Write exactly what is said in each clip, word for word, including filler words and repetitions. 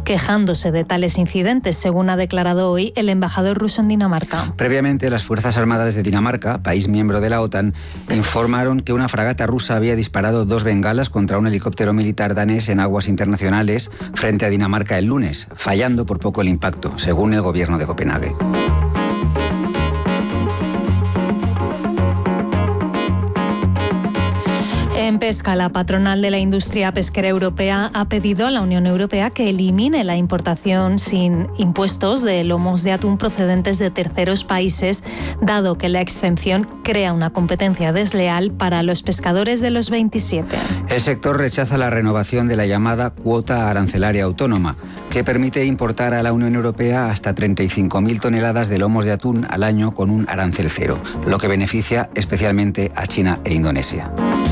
quejándose de tales incidentes, según ha declarado hoy el embajador ruso en Dinamarca. Previamente, las Fuerzas Armadas de Dinamarca, país miembro de la OTAN, informaron que una fragata rusa había disparado dos bengalas contra un helicóptero militar danés en aguas internacionales frente a Dinamarca el lunes, fallando por poco el impacto, según el gobierno de Copenhague. En pesca, la patronal de la industria pesquera europea ha pedido a la Unión Europea que elimine la importación sin impuestos de lomos de atún procedentes de terceros países, dado que la exención crea una competencia desleal para los pescadores de los veintisiete. El sector rechaza la renovación de la llamada cuota arancelaria autónoma, que permite importar a la Unión Europea hasta treinta y cinco mil toneladas de lomos de atún al año con un arancel cero, lo que beneficia especialmente a China e Indonesia.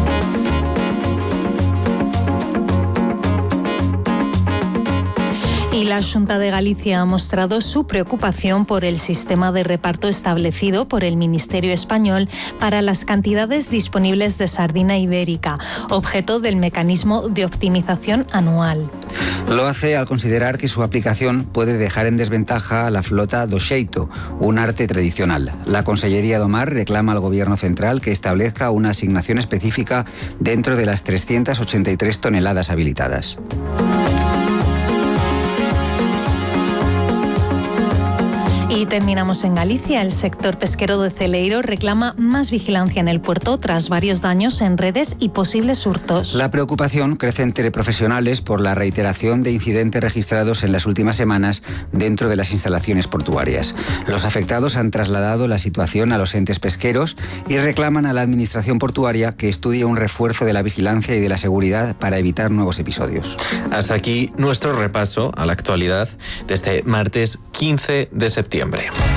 Y la Xunta de Galicia ha mostrado su preocupación por el sistema de reparto establecido por el Ministerio español para las cantidades disponibles de sardina ibérica, objeto del mecanismo de optimización anual. Lo hace al considerar que su aplicación puede dejar en desventaja a la flota do xeito, un arte tradicional. La Consellería do Mar reclama al Gobierno central que establezca una asignación específica dentro de las trescientas ochenta y tres toneladas habilitadas. Y terminamos en Galicia. El sector pesquero de Celeiro reclama más vigilancia en el puerto tras varios daños en redes y posibles hurtos. La preocupación crece entre profesionales por la reiteración de incidentes registrados en las últimas semanas dentro de las instalaciones portuarias. Los afectados han trasladado la situación a los entes pesqueros y reclaman a la Administración portuaria que estudie un refuerzo de la vigilancia y de la seguridad para evitar nuevos episodios. Hasta aquí nuestro repaso a la actualidad de este martes quince de septiembre.